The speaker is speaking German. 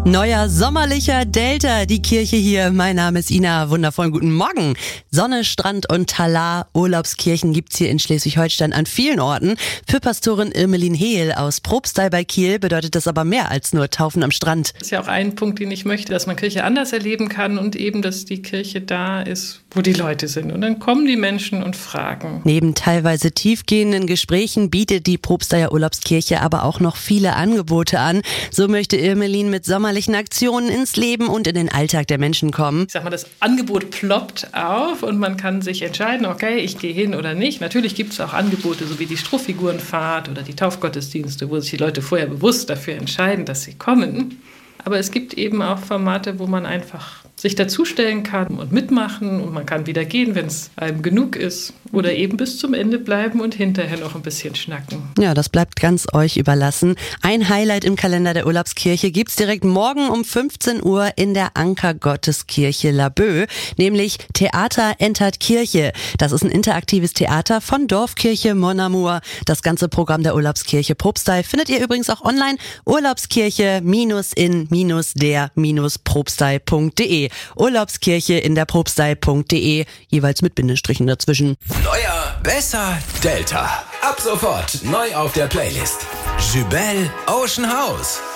Neuer sommerlicher Delta, die Kirche hier. Mein Name ist Ina, wundervollen guten Morgen. Sonne, Strand und Talar, Urlaubskirchen gibt's hier in Schleswig-Holstein an vielen Orten. Für Pastorin Irmelin Hehl aus Probstei bei Kiel bedeutet das aber mehr als nur Taufen am Strand. Das ist ja auch ein Punkt, den ich möchte, dass man Kirche anders erleben kann und eben, dass die Kirche da ist, wo die Leute sind. Und dann kommen die Menschen und fragen. Neben teilweise tiefgehenden Gesprächen bietet die Probsteier Urlaubskirche aber auch noch viele Angebote an. So möchte Irmelin mit sommerlichen Aktionen ins Leben und in den Alltag der Menschen kommen. Ich sag mal, das Angebot ploppt auf und man kann sich entscheiden, okay, ich gehe hin oder nicht. Natürlich gibt es auch Angebote, so wie die Strohfigurenfahrt oder die Taufgottesdienste, wo sich die Leute vorher bewusst dafür entscheiden, dass sie kommen. Aber es gibt eben auch Formate, wo man einfach sich dazustellen kann und mitmachen und man kann wieder gehen, wenn es einem genug ist oder eben bis zum Ende bleiben und hinterher noch ein bisschen schnacken. Ja, das bleibt ganz euch überlassen. Ein Highlight im Kalender der Urlaubskirche gibt's direkt morgen um 15 Uhr in der Ankergotteskirche Laboe, nämlich Theater entert Kirche. Das ist ein interaktives Theater von Dorfkirche Mon Amour. Das ganze Programm der Urlaubskirche Probstei findet ihr übrigens auch online. Urlaubskirche-in-der-probstei.de. Urlaubskirche in der Probstei.de, jeweils mit Bindestrichen dazwischen. Neuer, besser, Delta. Ab sofort neu auf der Playlist. Jubel Ocean House.